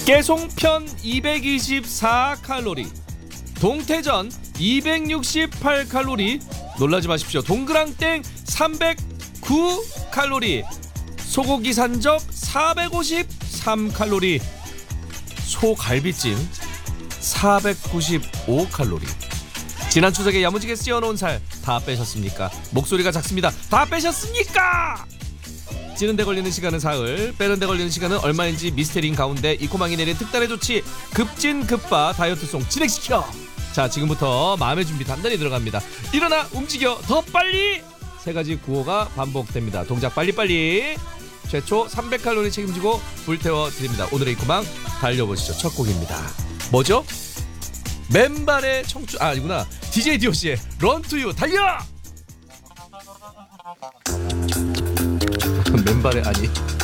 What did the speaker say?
깨송편 224칼로리, 동태전 268칼로리, 놀라지 마십시오. 동그랑땡 309칼로리, 소고기 산적 453칼로리, 소갈비찜 495칼로리. 지난 추석에 야무지게 씌워놓은 살 다 빼셨습니까? 목소리가 작습니다. 다 빼셨습니까? 찌는데 걸리는 시간은 사흘, 빼는데 걸리는 시간은 얼마인지 미스테리인 가운데 이코망이 내린 특단의 조치, 급진급바 다이어트송 진행시켜. 자, 지금부터 마음의 준비 단단히 들어갑니다. 일어나, 움직여, 더 빨리. 세 가지 구호가 반복됩니다. 동작 빨리빨리. 최초 300칼로리 책임지고 불태워 드립니다. 오늘의 이코망 달려보시죠. 첫 곡입니다. 뭐죠? 맨발의 청춘, 아니구나, DJ DOC의 런 투 유. 달려. 맨발의, 아니